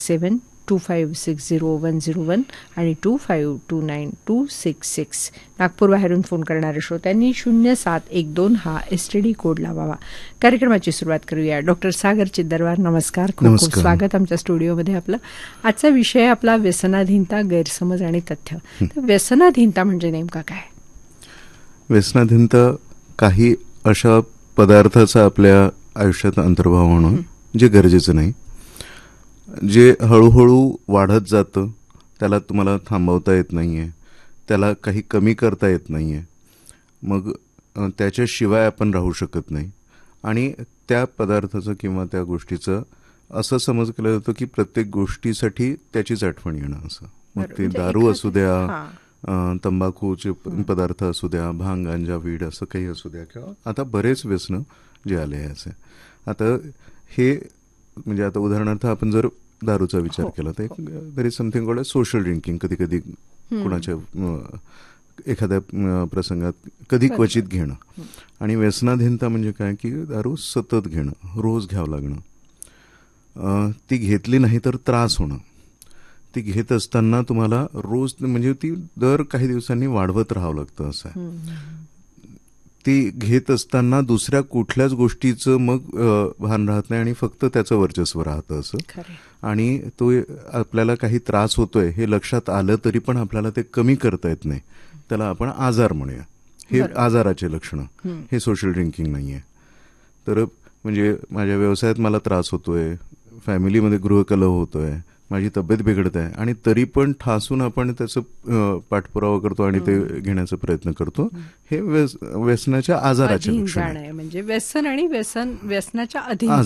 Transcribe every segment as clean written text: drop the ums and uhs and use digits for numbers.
2560-101 आणि 2529-266. नागपूरबाहेरून फोन करणाऱ्या श्रोत्यांनी 0712 हा STD कोड लावावा. कार्यक्रमाची सुरुवात करूया. डॉक्टर सागर चिद्दरवार, नमस्कार. खूप खूप स्वागत आमच्या स्टुडिओमध्ये आपलं. आजचा विषय आपला व्यसनाधीनता, गैरसमज आणि तथ्य. व्यसनाधीनता म्हणजे नेमका काय? व्यसनाधीनता काही अशा पदार्थाचा आपल्या आयुष्यात अंतर्भाव होणं जे गरजेचं नाही, जे हळूहळू वाढत जातं, त्याला तुम्हाला थांबवता येत नाही आहे, त्याला काही कमी करता येत नाही आहे, मग त्याच्याशिवाय आपण राहू शकत नाही. आणि त्या पदार्थाचं किंवा त्या गोष्टीचं असं समज केलं जातं की प्रत्येक गोष्टीसाठी त्याचीच आठवण येणं असं. मग ते दारू असू द्या, तंबाखूचे पदार्थ असू द्या, भांग, गांजा, वीड असं काही असू द्या, किंवा आता बरेच व्यसनं जे आले आहे असे. आता हे म्हणजे आता उदाहरणार्थ आपण जर दारूचा विचार केला तर there is something called social drinking. कधी कधी कुणाच्या एखाद्या प्रसंगात कधी क्वचित घेणं. आणि व्यसनाधीनता म्हणजे काय की दारू सतत घेणं, रोज घ्यावं लागणं, ती घेतली नाही तर त्रास होणं, ती घेत असताना तुम्हाला रोज म्हणजे ती दर काही दिवसांनी वाढवत राहावं लागतं असं आहे. ती घेत असताना दुसऱ्या कुठल्याच गोष्टीचं मग भान राहत नाही आणि फक्त त्याचं वर्चस्व राहतं असं. आणि तो आपल्याला काही त्रास होतोय हे लक्षात आलं तरी पण आपल्याला ते कमी करता येत नाही. त्याला आपण आजार म्हणूया. हे आजाराचे लक्षणं, हे सोशल ड्रिंकिंग नाही आहे. तर म्हणजे माझ्या व्यवसायात मला त्रास होतोय, फॅमिलीमध्ये गृहकलह होतोय, माझी तब्येत बिघडत आहे, आणि तरी पण ठासून आपण त्याचं पाठपुरावा करतो आणि ते घेण्याचा प्रयत्न करतो. हे व्यसनाच्या आजाराचे लक्षण आहे. म्हणजे व्यसन आणि व्यसनाच्या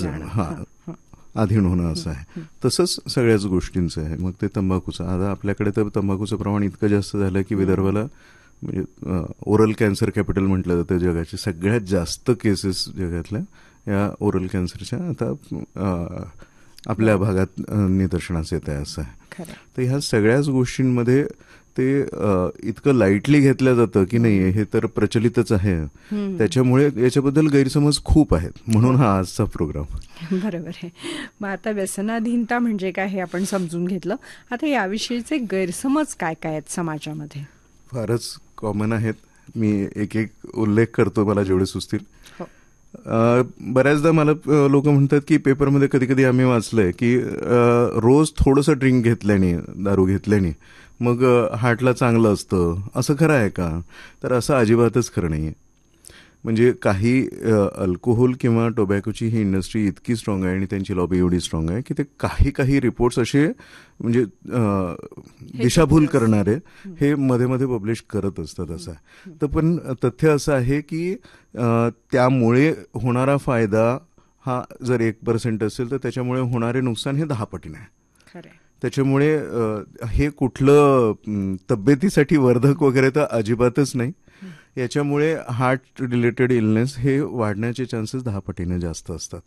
अधीन होणं असं आहे. तसंच सगळ्याच गोष्टींचं आहे. मग ते तंबाखूचं, आता आपल्याकडे तर तंबाखूचं प्रमाण इतकं जास्त झालं की विदर्भाला म्हणजे ओरल कॅन्सर कॅपिटल म्हटलं जातं. जगाचे सगळ्यात जास्त केसेस जगातल्या या ओरल कॅन्सरच्या आता आपल्या भागात निदर्शनास येत आहे असं आहे. तर ह्या सगळ्याच गोष्टींमध्ये ते इतकं लाईटली घेतलं जातं की नाही, हे तर प्रचलितच आहे. त्याच्यामुळे याच्याबद्दल गैरसमज खूप आहेत, म्हणून हा आजचा प्रोग्राम. बरोबर आहे. मग आता व्यसनाधीनता म्हणजे काय हे आपण समजून घेतलं. आता याविषयीचे गैरसमज काय काय आहेत समाजामध्ये? फारच कॉमन आहेत. मी एक एक उल्लेख करतो मला जेवढे सुचतील. बऱ्याचदा मला लोक म्हणतात की पेपरमध्ये कधी कधी आम्ही वाचलंय की रोज थोडंसं ड्रिंक घेतल्याने, दारू घेतल्याने मग हार्टला चांगलं असतं. असं खरं आहे का? तर असं अजिबातच खरं नाही आहे. म्हणजे काही अल्कोहोल किंवा टोबॅकोची ही इंडस्ट्री इतकी स्ट्रॉंग आहे आणि त्यांची लॉबी एवढी स्ट्रॉंग आहे की ते काही रिपोर्ट्स असे म्हणजे दिशाभूल करणारे हे मध्ये मध्ये पब्लिश करत असतात असं आहे. तर पण तथ्य असं आहे की त्यामुळे होणारा फायदा हा जर 1% असेल तर त्याच्यामुळे होणारे नुकसान हे 10 पटीने आहे. त्याच्यामुळे हे कुठलं तब्येतीसाठी वर्धक वगैरे तर अजिबातच नाही. याच्यामुळे हार्ट रिलेटेड इलनेस हे वाढण्याचे चान्सेस 10 पटीने जास्त असतात.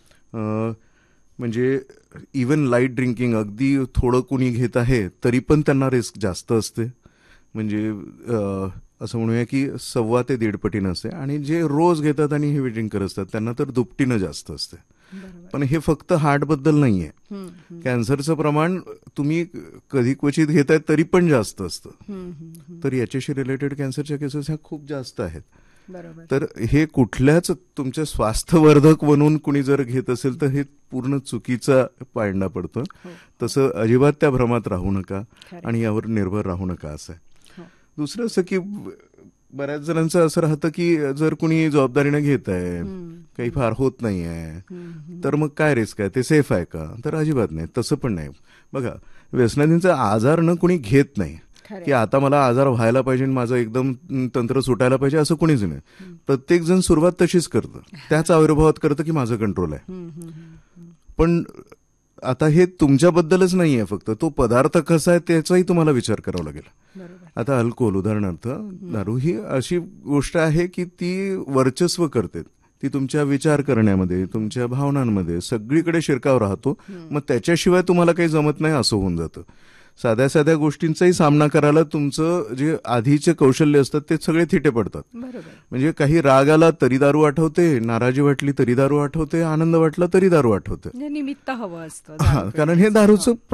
म्हणजे इवन लाईट ड्रिंकिंग, अगदी थोडं कुणी घेत आहे तरी पण त्यांना रिस्क जास्त असते. म्हणजे असं म्हणूया की 1.25 ते 1.5 पटीनं असते. आणि जे रोज घेतात आणि हेवी ड्रिंकर असतात त्यांना तर दुपटीनं जास्त असते. पण हे फक्त हार्टबद्दल नाही आहे. कॅन्सरचं प्रमाण तुम्ही कधी क्वचित घेताय तरी पण जास्त असतं. तर याच्याशी रिलेटेड कॅन्सरच्या केसेस ह्या खूप जास्त आहेत. तर हे कुठल्याच तुमच्या स्वास्थ्यवर्धक बनवून कुणी जर घेत असेल तर हे पूर्ण चुकीचा पायंडा पडतो. तसं अजिबात त्या भ्रमात राहू नका आणि यावर निर्भर राहू नका असं आहे. दुसरं असं की बऱ्याच जणांचं असं राहतं की जर कुणी जबाबदारीनं घेत आहे, काही फार होत नाही आहे, तर मग काय रिस्क आहे, ते सेफ आहे का? तर अजिबात नाही, तसं पण नाही. बघा, व्यसनाधीनचा आजार न कुणी घेत नाही की आता मला आजार व्हायला पाहिजे, माझं एकदम तंत्र सुटायला पाहिजे, असं कुणीच नाही. प्रत्येक जण सुरुवात तशीच करतं, त्याच आविर्भावात करतं की माझं कंट्रोल आहे. पण आता हे तुमच्याबद्दलच नाही आहे, फक्त तो पदार्थ कसा आहे त्याचाही तुम्हाला विचार करावा लागेल. आता अल्कोहोल उदाहरणार्थ, दारू ही अशी गोष्ट आहे की ती वर्चस्व करते. ती तुमच्या विचार करण्यामध्ये, तुमच्या भावनांमध्ये सगळीकडे शिरकाव राहतो. मग त्याच्याशिवाय तुम्हाला काही जमत नाही असं होऊन जातं. साध्या साध्या गोष्टींचाही सामना करायला तुमचं जे आधीचे कौशल्य असतात ते सगळे थिटे पडतात. म्हणजे काही राग आला तरी दारू आठवते, नाराजी वाटली तरी दारू आठवते, आनंद वाटला तरी दारू आठवते. निमित्त हवं असतं कारण हे दारूचं